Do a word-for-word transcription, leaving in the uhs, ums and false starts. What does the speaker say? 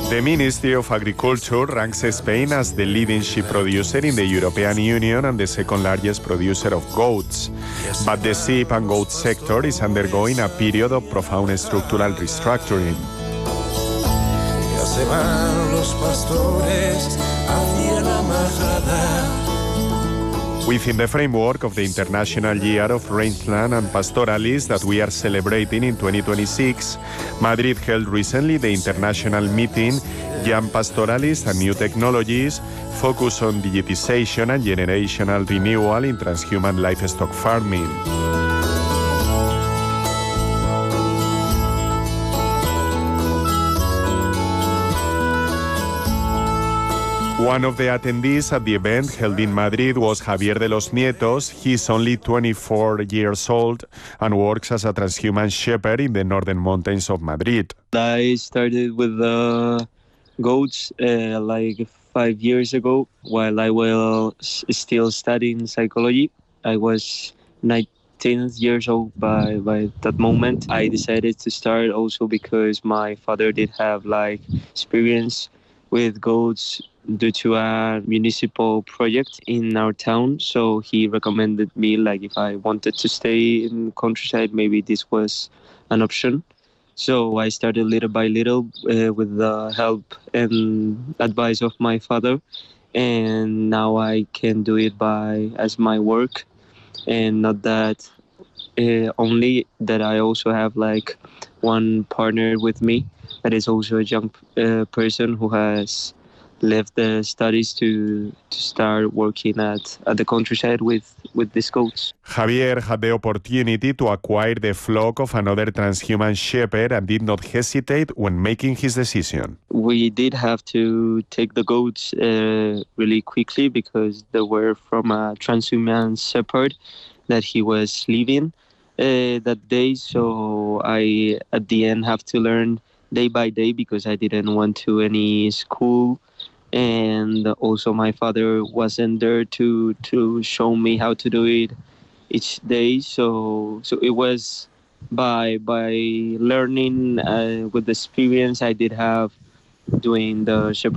The Ministry of Agriculture ranks Spain as the leading sheep producer in the European Union and the second largest producer of goats. But the sheep and goat sector is undergoing a period of profound structural restructuring. Within the framework of the International Year of Rangeland and Pastoralists that we are celebrating in twenty twenty-six, Madrid held recently the international meeting Young Pastoralists and New Technologies, focused on digitization and generational renewal in transhuman livestock farming. One of the attendees at the event held in Madrid was Javier de los Nietos. He is only twenty-four years old and works as a transhuman shepherd in the northern mountains of Madrid. I started with the goats uh, like five years ago while I was still studying psychology. I was nineteen years old by, by that moment. I decided to start also because my father did have like experience with goats due to a municipal project in our town. So he recommended me, like, if I wanted to stay in countryside, maybe this was an option. So I started little by little uh, with the help and advice of my father. And now I can do it by as my work. And not that uh, only that I also have like one partner with me that is also a young uh, person who has left the studies to to start working at, at the countryside with, with these goats. Javier had the opportunity to acquire the flock of another transhuman shepherd and did not hesitate when making his decision. We did have to take the goats uh, really quickly because they were from a transhuman shepherd that he was leaving uh, that day. So I, at the end, have to learn day by day because I didn't want to any school. And also my father wasn't there to to show me how to do it each day. So so it was by by learning uh, with the experience I did have doing the shepherd